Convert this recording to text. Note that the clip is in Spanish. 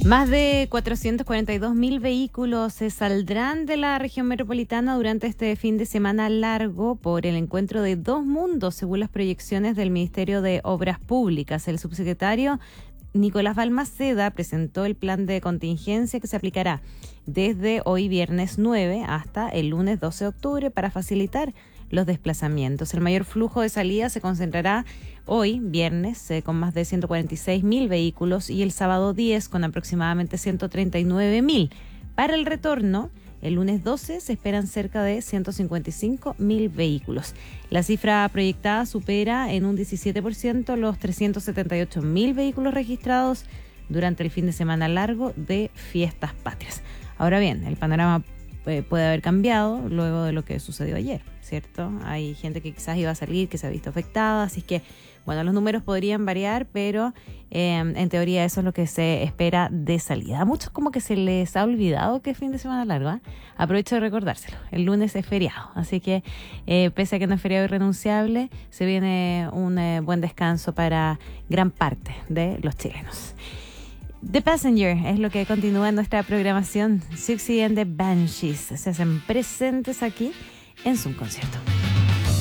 Más de 442.000 vehículos se saldrán de la región metropolitana durante este fin de semana largo por el encuentro de dos mundos, según las proyecciones del Ministerio de Obras Públicas. El subsecretario Nicolás Balmaceda presentó el plan de contingencia que se aplicará desde hoy viernes 9 hasta el lunes 12 de octubre para facilitar los desplazamientos. El mayor flujo de salida se concentrará hoy, viernes, con más de 146.000 vehículos y el sábado 10 con aproximadamente 139.000. Para el retorno, el lunes 12 se esperan cerca de 155.000 vehículos. La cifra proyectada supera en un 17% los 378.000 vehículos registrados durante el fin de semana largo de Fiestas Patrias. Ahora bien, el panorama puede haber cambiado luego de lo que sucedió ayer, ¿cierto? Hay gente que quizás iba a salir, que se ha visto afectada, así que, bueno, los números podrían variar, pero en teoría eso es lo que se espera de salida. A muchos como que se les ha olvidado que es fin de semana largo, ¿eh? Aprovecho de recordárselo. El lunes es feriado, así que pese a que no es feriado irrenunciable, se viene un buen descanso para gran parte de los chilenos. The Passenger es lo que continúa en nuestra programación. Siouxsie and the Banshees se hacen presentes aquí en Zoom Concierto.